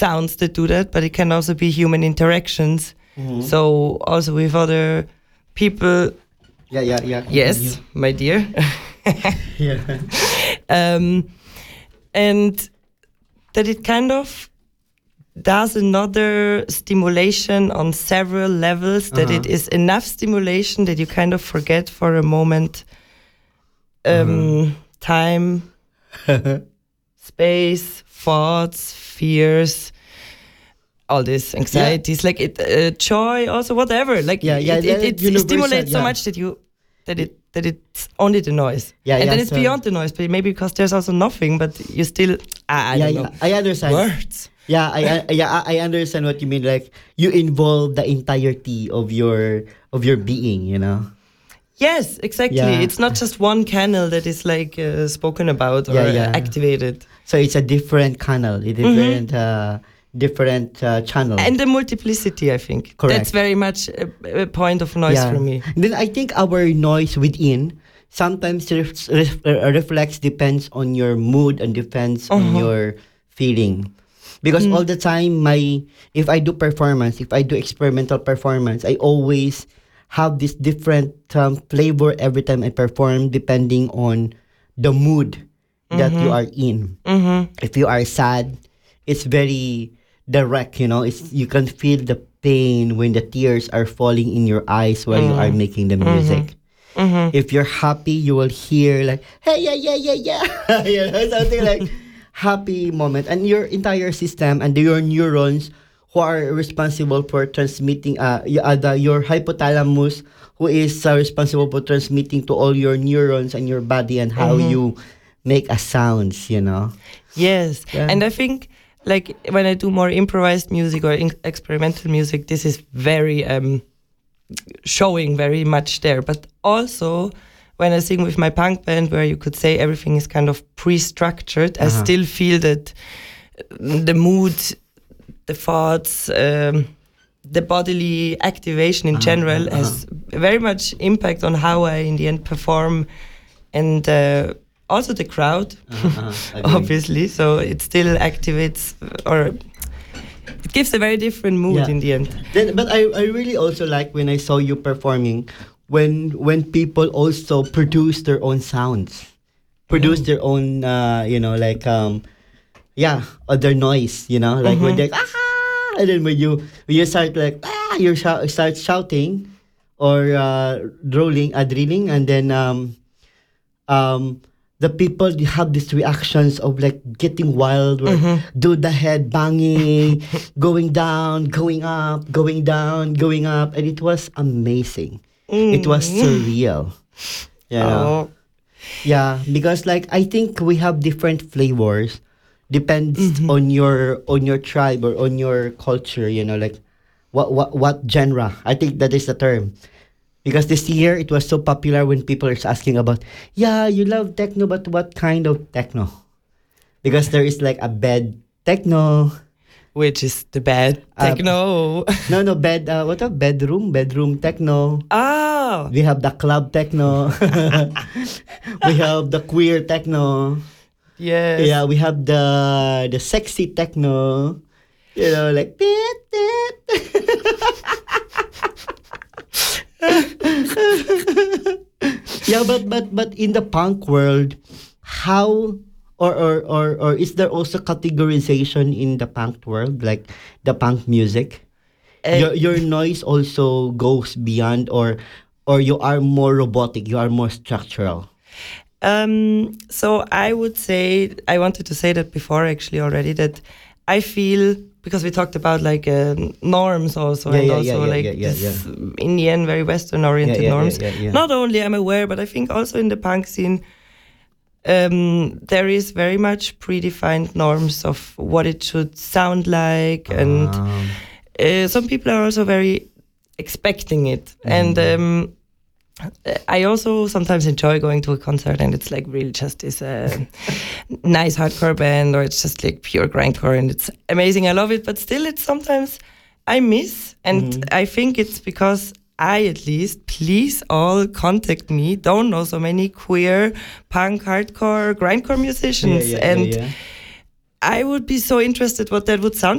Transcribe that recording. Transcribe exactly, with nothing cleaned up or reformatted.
sounds that do that, but it can also be human interactions. Mm-hmm. So also with other people. Yeah, yeah, yeah. Yes, yeah. my dear. yeah. Um, and that it kind of does another stimulation on several levels, that uh-huh. it is enough stimulation that you kind of forget for a moment um, uh-huh. time, space, thoughts, fears, all this anxieties, yeah. like it, uh, joy, also whatever. Like yeah, yeah, it, it, it, it stimulates yeah. so much that you that it that it's only the noise. Yeah, and yeah, then it's so beyond the noise, but maybe because there's also nothing, but you still I, I yeah, don't yeah, know. I understand. Words. Yeah, I, I yeah I understand what you mean. Like you involve the entirety of your of your being, you know. Yes, exactly. Yeah. It's not just one channel that is like uh, spoken about or yeah, yeah. Uh, activated. So it's a different channel, a different mm-hmm. uh, different uh, channel. And the multiplicity, I think. Correct. That's very much a, a point of noise yeah. for me. Then I think our noise within sometimes ref- ref- uh, reflects, depends on your mood and depends uh-huh. on your feeling. Because mm. all the time, my if I do performance, if I do experimental performance, I always have this different um, flavor every time I perform, depending on the mood mm-hmm. that you are in. Mm-hmm. If you are sad, it's very direct, you know. It's you can feel the pain when the tears are falling in your eyes while mm-hmm. you are making the music. Mm-hmm. Mm-hmm. If you're happy, you will hear like, hey, yeah, yeah, yeah, yeah. you know, something like happy moment. And your entire system and your neurons who are responsible for transmitting, uh, uh the, your hypothalamus, who is uh, responsible for transmitting to all your neurons and your body and how mm-hmm. you make a sounds, you know. Yes. Yeah. And I think like when I do more improvised music or in- experimental music, this is very um, showing very much there. But also when I sing with my punk band, where you could say everything is kind of pre-structured, uh-huh. I still feel that the mood, the thoughts, um, the bodily activation in uh-huh. general uh-huh. has very much impact on how I in the end perform, and uh, also the crowd, uh-huh. obviously. So it still activates, or it gives a very different mood yeah. in the end. Then, but I, I really also like when I saw you performing, when when people also produce their own sounds, produce mm. their own, uh, you know, like, um, yeah, other noise, you know, like mm-hmm. when they're, ah, and then when you, when you start like, ah, you sh- start shouting or uh, rolling, uh, drilling, and then um, um, the people have these reactions of like getting wild, where mm-hmm. do the head banging, going down, going up, going down, going up, and it was amazing. Mm. It was surreal. You know? Oh. Yeah, because like I think we have different flavors, depends mm-hmm. on your on your tribe or on your culture. You know, like what what what genre. I think that is the term. Because this year, it was so popular when people are asking about, yeah, you love techno, but what kind of techno? Because there is like a bed techno. Which is the bed techno. Uh, no, no, bed, uh, what a bedroom? Bedroom techno. Oh. We have the club techno. We have the queer techno. Yes. Yeah, we have the the sexy techno. You know, like, beep, beep. Yeah, but but but in the punk world, how or or or or is there also categorization in the punk world, like the punk music? Uh, your your noise also goes beyond, or or you are more robotic, you are more structural. Um. So I would say I wanted to say that before actually already, that I feel, because we talked about like uh, norms also, yeah, and yeah, also yeah, yeah, like yeah, yeah, this yeah. Indian, very Western oriented yeah, yeah, norms. Yeah, yeah, yeah. Not only I'm aware, but I think also in the punk scene, um, there is very much predefined norms of what it should sound like, and um. uh, some people are also very expecting it, mm. and. Um, I also sometimes enjoy going to a concert and it's like really just this uh, nice hardcore band, or it's just like pure grindcore and it's amazing. I love it, but still it's sometimes I miss, and mm-hmm. I think it's because I, at least, please all contact me, don't know so many queer, punk, hardcore, grindcore musicians, yeah, yeah, and yeah, yeah. I would be so interested what that would sound